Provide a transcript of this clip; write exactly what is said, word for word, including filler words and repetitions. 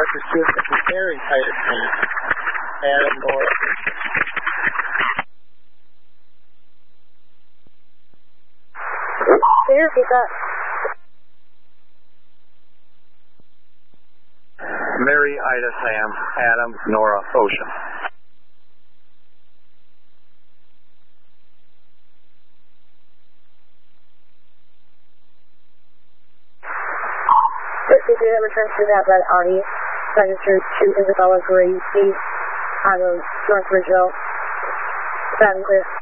Marcus Joseph and Mary, Titus Sam, Adam, Nora. Can you repeat that? Mary, Ida, Sam, Adam, Nora, Ocean. fifty-three that returns to that red Audi, registered to Isabella Gracie, out of North Ridgeville. Bad and clear.